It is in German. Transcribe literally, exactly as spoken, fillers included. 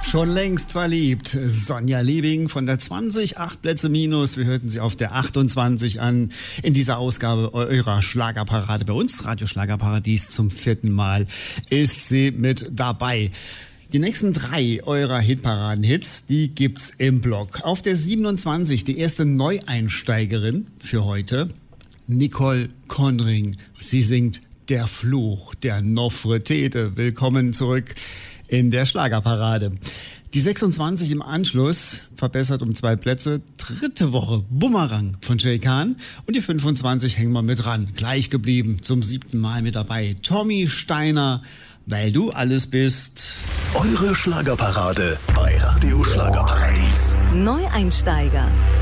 Schon längst verliebt. Sonja Liebing von der zwanzig, acht Plätze minus. Wir hörten sie auf der achtundzwanzig an in dieser Ausgabe eurer Schlagerparade. Bei uns, Radio Schlagerparadies, zum vierten Mal ist sie mit dabei. Die nächsten drei eurer Hitparaden-Hits, die gibt's im Blog. Auf der siebenundzwanzig, die erste Neueinsteigerin für heute, Nicole Conring. Sie singt Der Fluch der Nofretete. Willkommen zurück in der Schlagerparade. Die sechsundzwanzig im Anschluss, verbessert um zwei Plätze, dritte Woche Bumerang von Jay Khan. Und die fünfundzwanzig hängen wir mit ran, gleich geblieben, zum siebten Mal mit dabei. Tommy Steiner, Weil du alles bist. Eure Schlagerparade bei Radio Schlagerparadies. Neueinsteiger.